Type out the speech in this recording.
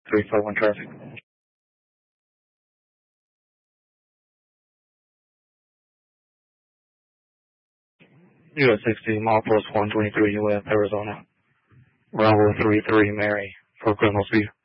351 traffic. US 60, milepost 123 UF, Arizona. Bravo 33 Mary for criminal speed.